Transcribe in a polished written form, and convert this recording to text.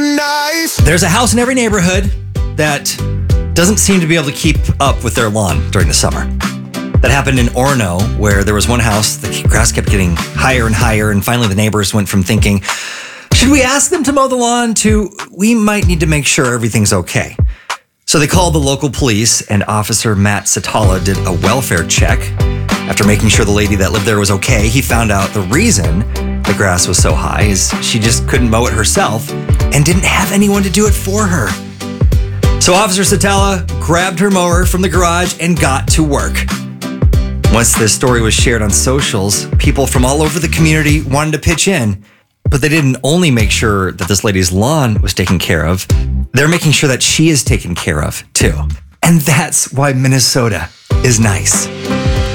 nice. There's a house in every neighborhood that doesn't seem to be able to keep up with their lawn during the summer. That happened in Orono, where there was one house, the grass kept getting higher and higher, and finally the neighbors went from thinking, should we ask them to mow the lawn, to we might need to make sure everything's okay. So they called the local police, and Officer Matt Satala did a welfare check. After making sure the lady that lived there was okay, he found out the reason the grass was so high is she just couldn't mow it herself and didn't have anyone to do it for her. So Officer Satala grabbed her mower from the garage and got to work. Once this story was shared on socials, people from all over the community wanted to pitch in, but they didn't only make sure that this lady's lawn was taken care of, they're making sure that she is taken care of too. And that's why Minnesota is nice.